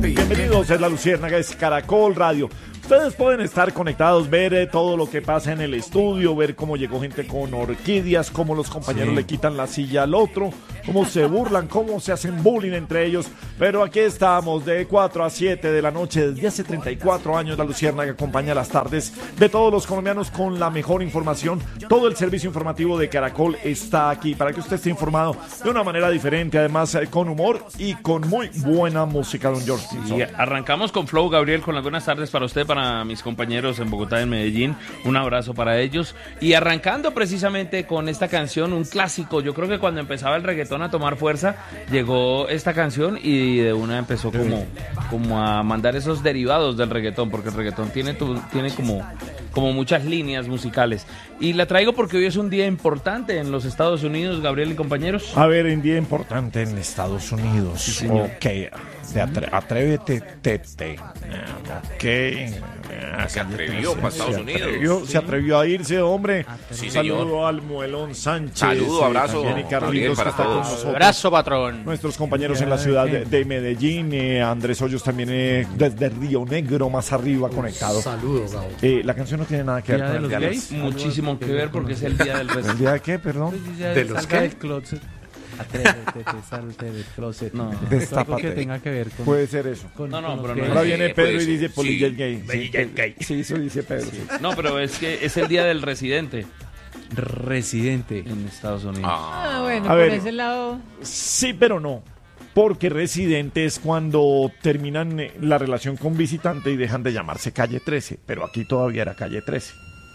Bienvenidos, es La Luciérnaga, es Caracol Radio. Ustedes pueden estar conectados, ver todo lo que pasa en el estudio, ver cómo llegó gente con orquídeas, cómo los compañeros le quitan la silla al otro, cómo se burlan, cómo se hacen bullying entre ellos. Pero aquí estamos de 4 a 7 de la noche, desde hace 34 años La Luciérnaga acompaña las tardes de todos los colombianos con la mejor información. Todo el servicio informativo de Caracol está aquí para que usted esté informado de una manera diferente, además con humor y con muy buena música, don George. Y arrancamos con Flow, Gabriel, con las buenas tardes para usted, para mis compañeros en Bogotá y en Medellín. Un abrazo para ellos. Y arrancando precisamente con esta canción, un clásico. Yo creo que cuando empezaba el reggaetón a tomar fuerza, llegó esta canción y de una empezó como a mandar esos derivados del reggaetón, porque el reggaetón tiene como muchas líneas musicales. Y la traigo porque hoy es un día importante en los Estados Unidos, Gabriel y compañeros. A ver, un día importante en Estados Unidos. Sí, señor. Ok, atrévete, tete. Ok. Se atrevió para Estados Unidos. Se atrevió a irse, hombre. Sí, Saludo señor. al Muelón Sánchez. Saludo, abrazo. También, y Gabriel, Carlitos, para que está con todos. nosotros. Abrazo, patrón. Nuestros compañeros en la ciudad de Medellín. Andrés Hoyos también desde Río Negro, más arriba, conectado. Saludos, Raúl. La canción no tiene nada que ver ¿Día con de el los día gays? Muchísimo que ver porque es el día del ¿El residente. día de qué, perdón? ¿De los Salga qué? del closet. Atrévete, salte del closet. No, algo Destápate. que tenga que ver con... Puede ser eso. No, con pero los no gays. Ahora viene puede Pedro y ser. dice Polilla Sí. es gay. Polilla es gay. Sí, eso dice Pedro. No, pero es que es el día del residente Residente. en Estados Unidos. Ah, bueno, A por ver. ese lado. Sí, pero no. Porque residente es cuando terminan la relación con visitante y dejan de llamarse calle 13. Pero aquí todavía era calle 13.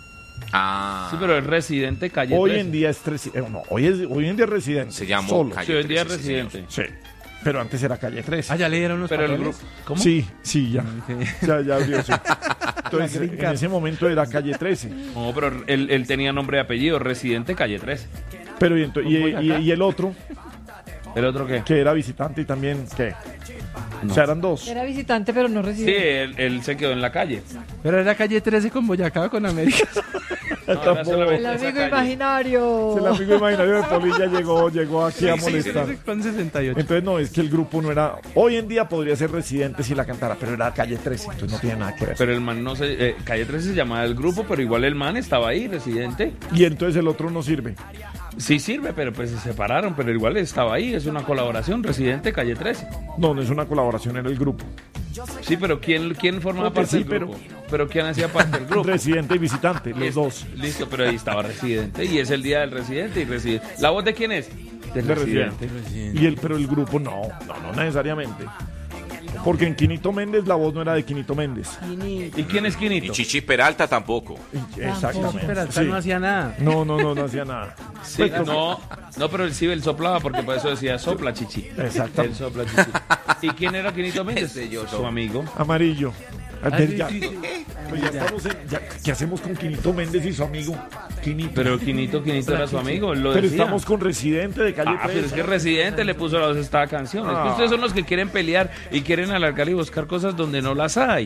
Sí, pero es residente calle Hoy 13. en día es 13. No, hoy en día es residente. Se llamó solo. calle Sí, hoy en día es 13, sí, señor. residente. Sí. Pero antes era calle 13. Ah, ya le dieron los Pero el papeles. grupo... ¿Cómo? Sí, ya. Sí. Ya abrió eso. Entonces, green en card. ese momento era calle 13. No, pero él tenía nombre y apellido, residente calle 13. Pero y el otro, ¿El otro qué? que era visitante y también, ¿qué? No. O sea, eran dos. Era visitante, pero no Sí, residente. él se quedó en la calle. Pero era calle 13 con Boyacá con América. No, era Tampoco. solamente El esa amigo calle. imaginario. El amigo imaginario de Polilla llegó aquí a Sí, sí, molestar. Con 68. Entonces no, es que el grupo no era... Hoy en día podría ser residente si la cantara, pero era calle 13, entonces no tiene nada que ver. Pero el man no se... calle 13 se llamaba el grupo, pero igual el man estaba ahí, residente. Y entonces el otro no sirve. Sí sirve, pero pues se separaron, pero igual estaba ahí. Es una colaboración, residente calle 13. No, no es una colaboración, era el grupo. Sí, pero ¿quién formaba Porque parte sí, del grupo? Pero ¿quién hacía parte del grupo? Residente y visitante, Y los es- dos. Listo, pero ahí estaba residente. Y es el día del residente y residente. ¿La voz de quién es? Del De residente. residente. Pero el grupo no necesariamente. Porque en Quinito Méndez la voz no era de Quinito Méndez. ¿Y quién es Y Quinito? Chichi Peralta tampoco. Exactamente. Peralta sí. no hacía nada. No hacía nada. Sí, no, pero él sí, él soplaba porque por eso decía sopla chichi. Exacto. Él sopla chichi. ¿Y quién era Quinito Méndez? Su amigo. Amarillo. Ya, sí, pues ya estamos ¿qué hacemos con Quinito Méndez y su amigo? Quinito. Pero Quinito era su amigo, él lo Pero decía. estamos con Residente de calle 13. Pero es que Residente le puso la voz a esta canción. Es que ustedes son los que quieren pelear y quieren alargar y buscar cosas donde no las hay.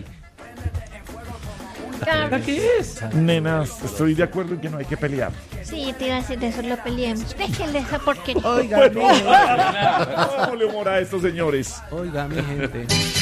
¿Qué es? Nenas, estoy de acuerdo en que no hay que pelear. Sí, te iba a decir de eso, lo peleemos. Déjenle esa porquería. Oiga, Bueno, mi gente. dámosle humor a estos señores. Oiga, mi gente.